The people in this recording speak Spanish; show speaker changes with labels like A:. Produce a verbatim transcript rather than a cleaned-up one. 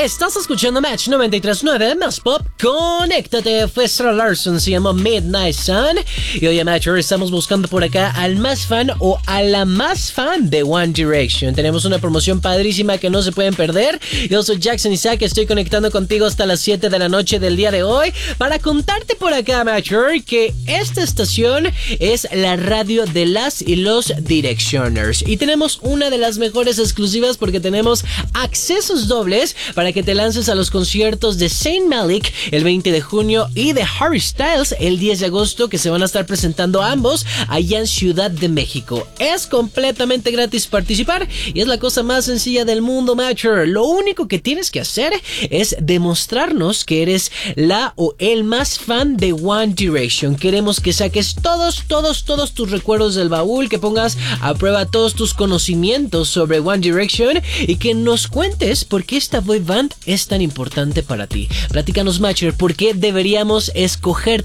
A: Estás escuchando Match noventa y tres punto nueve más pop. Conéctate. Fue Sarah Larson, se llamó Midnight Sun. Y hoy en Match estamos buscando por acá al más fan o a la más fan de One Direction. Tenemos una promoción padrísima que no se pueden perder. Yo soy Jackson Isaac, estoy conectando contigo hasta las siete de la noche del día de hoy para contarte por acá, Matcher, que esta estación es la radio de las y los Directioners. Y tenemos una de las mejores exclusivas porque tenemos accesos dobles para que te lances a los conciertos de Zayn Malik el veinte de junio y de Harry Styles el diez de agosto, que se van a estar presentando ambos allá en Ciudad de México. Es completamente gratis participar y es la cosa más sencilla del mundo, Matcher. Lo único que tienes que hacer es demostrarnos que eres la o el más fan de One Direction. Queremos que saques todos, todos, todos tus recuerdos del baúl, que pongas a prueba todos tus conocimientos sobre One Direction y que nos cuentes por qué esta boy band es tan importante para ti. Platícanos, Matcher, por qué deberíamos escoger